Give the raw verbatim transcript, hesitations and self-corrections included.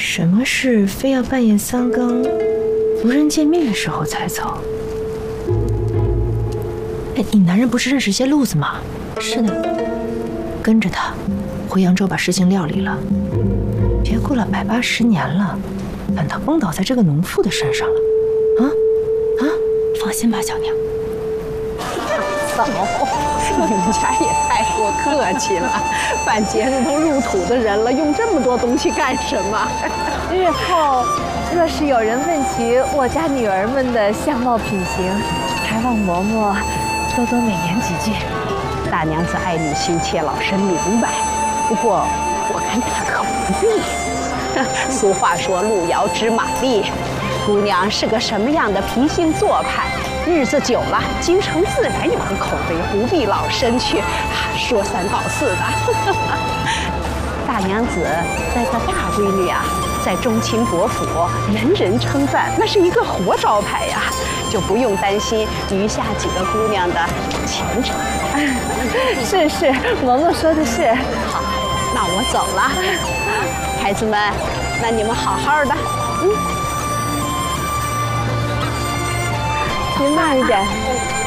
什么事非要半夜三更无人见面的时候才走？哎，你男人不是认识些路子吗？ 是的， 跟着他回扬州把事情料理了，别过了百八十年了，反倒崩倒在这个农妇的身上了。啊啊！ 放心吧，小娘。 嫂，你们家也太过客气了，办节日都入土的人了，用这么多东西干什么？ 日后若是有人问起我家女儿们的相貌品行，还望嬷嬷多多美言几句。 大娘子爱女心切，老身明白。不过我看大可不必。俗话说路遥知马力，姑娘是个什么样的脾性做派，日子久了，京城自然有个口碑，不必老身去说三道四的。大娘子带个大闺女啊，在中清国府人人称赞，那是一个活招牌呀，就不用担心余下几个姑娘的前程。 是是，嬷嬷说的是。 好，那我走了，孩子们，那你们好好的，嗯， 您慢一点。